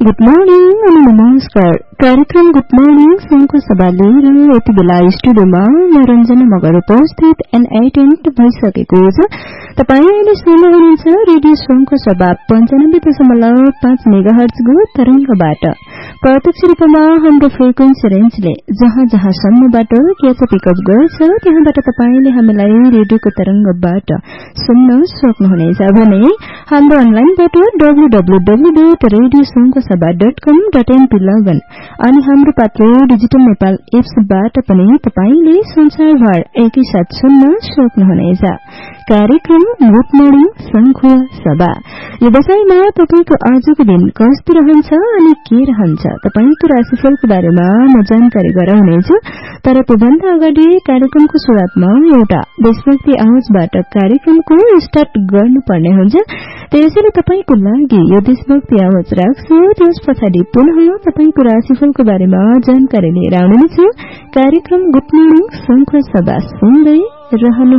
Good morning अनि नमस्कार। कार्यक्रम गुड मर्निङ संघको सभा लिएर यति बेला स्टुडियोमा म रञ्जना मगर उपस्थित एन8 भइसकेको छ। तपाईँ अहिले सुन्दै हुनुहुन्छ रेडियो संघको सभा 95.5 मेगाहर्जको तरंगबाट। प्रत्यक्ष रूपमा हाम्रो फ्रिक्वेन्सी रेन्जले जहाँ जहाँसम्मबाट केही पिकअप गर्छ त्यहाँबाट तपाईले हामीलाई रेडियोको तरंगबाट सुन्न सक्नुहुनेछ भने हाम्रो अनलाइनबाट www.radiosongkosabha.com.mp लगइन अनि हाम्रो पात्रो डिजिटल नेपाल एप्सबाट पनि तपाईले संसारभर एकैसाथ सुन्न सक्नुहुनेछ। कार्यक्रम गुड मर्निङ संघको सभा। यो दशैंमा तपाईको आजको दिन कस्तो रहन्छ अनि के रहन्छ तपाईको राशिफलको बारेमा म जानकारी गराउनेछु। तर त्योभन्दा अगाडि कार्यक्रमको सुरुवातमा एउटा देशभक्ति आवाजबाट कार्यक्रमको स्टार्ट गर्नुपर्ने हुन्छ। त्यसैले तपाईको लागि यो देशभक्ति आवाज राख्छु। त्यस पछाडि पुनः तपाईको राशिफलको बारेमा जानकारी लिएर आउनेछु। कार्यक्रम गुड मर्निङ संघको सभा सुन्दै रहनु।